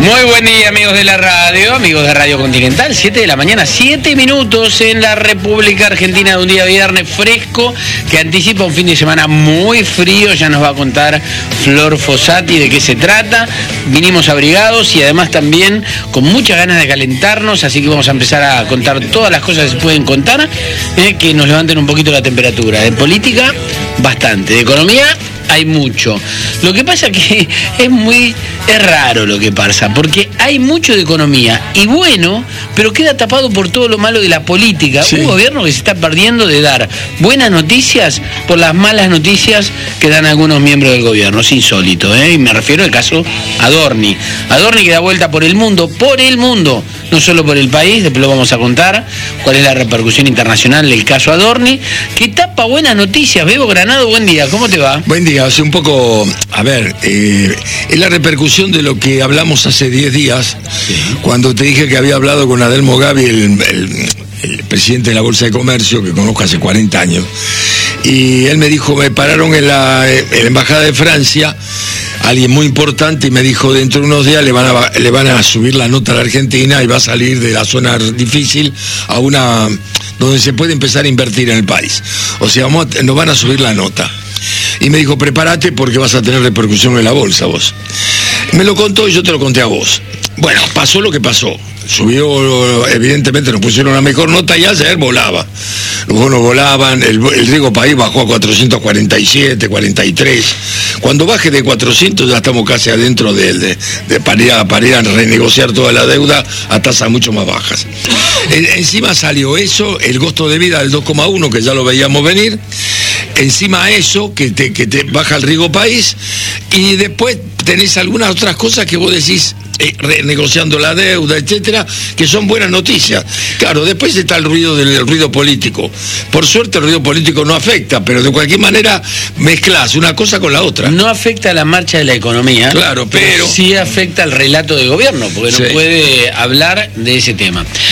Muy buen día, amigos de la radio, amigos de Radio Continental, 7 de la mañana, 7 minutos en la República Argentina, de un día viernes fresco que anticipa un fin de semana muy frío. Ya nos va a contar Flor Fossati de qué se trata. Vinimos abrigados y además también con muchas ganas de calentarnos, así que vamos a empezar a contar todas las cosas que se pueden contar, que nos levanten un poquito la temperatura. De política, bastante. De economía, hay mucho. Lo que pasa que es raro lo que pasa, porque hay mucho de economía y bueno, pero queda tapado por todo lo malo de la política. Sí. Un gobierno que se está perdiendo de dar buenas noticias por las malas noticias que dan algunos miembros del gobierno. Es insólito, y me refiero al caso Adorni. Adorni que da vuelta por el mundo, no solo por el país. Después lo vamos a contar cuál es la repercusión internacional del caso Adorni, que tapa buenas noticias. Bebo Granado, buen día, ¿cómo te va? Buen día, hace un poco, es la repercusión de lo que hablamos hace 10 días, sí, cuando te dije que había hablado con Adelmo Gavi, el presidente de la Bolsa de Comercio, que conozco hace 40 años, y él me dijo, me pararon en la Embajada de Francia, alguien muy importante, y me dijo, dentro de unos días le van a subir la nota a la Argentina y va a salir de la zona difícil a una donde se puede empezar a invertir en el país. O sea, nos van a subir la nota. Y me dijo, prepárate porque vas a tener repercusión en la bolsa vos. Me lo contó y yo te lo conté a vos. Bueno, pasó lo que pasó. Subió, evidentemente nos pusieron una mejor nota y ayer volaba. Los bonos volaban, el riesgo país bajó a 447, 43. Cuando baje de 400 ya estamos casi adentro para ir a renegociar toda la deuda a tasas mucho más bajas. Encima salió eso, el costo de vida del 2,1, que ya lo veíamos venir. Encima eso, que te baja el riesgo país. Y después tenés algunas otras cosas que vos decís, renegociando la deuda, etcétera, que son buenas noticias. Claro, después está el ruido político. Por suerte el ruido político no afecta, pero de cualquier manera mezclas una cosa con la otra. No afecta a la marcha de la economía, claro, pero sí afecta al relato del gobierno, porque no puede hablar de ese tema.